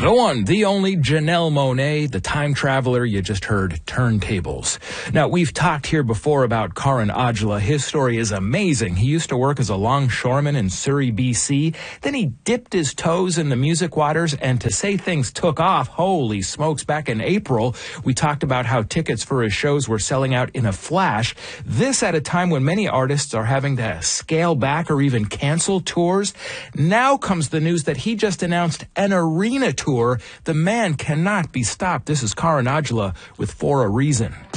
The one, the only Janelle Monáe, the time traveler you just heard, Turntables. Now, we've talked here before about Karan Aujla. His story is amazing. He used to work as a longshoreman in Surrey, BC. Then he dipped his toes in the music waters, and to say things took off, holy smokes, back in April, we talked about how tickets for his shows were selling out in a flash. This at a time when many artists are having to scale back or even cancel tours. Now comes the news that he just announced an arena tour. The man cannot be stopped. This is Karan Aujla with For a Reason.